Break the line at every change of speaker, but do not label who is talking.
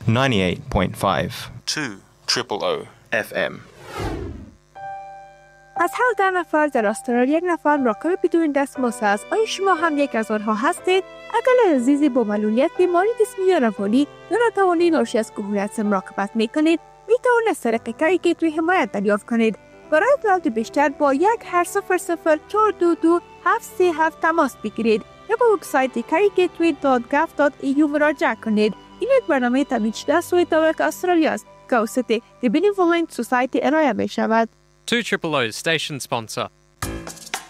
98.5
200
FM.
از هر 10 نفر در استرالیا 1 نفر مراقب بدون دستمزد است. آیا شما هم یک از آنها هستید؟ اگر عزیزی با معلولیت بیماری جسمی یا روانی ناتوانی ناشی از کهولت مراقبت میکنید، میتوانید از طریق کاری گیتوی حمایت دریافت کنید. برای اطلاعات بیشتر با 1-800-422-737 تماس بگیرید یا با وبسایت carygatoy.gov.au مراجعه کنید. این یک برنامه تامین شده از سوی طبق استرالیا است که توسط The Benevolent Society ارائه می شود.
200 station sponsor.